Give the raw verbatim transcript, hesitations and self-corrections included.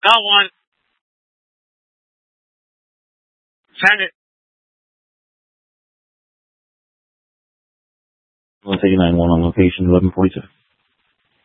Got one. Send it. one eighty-nine one on location, eleven forty-two.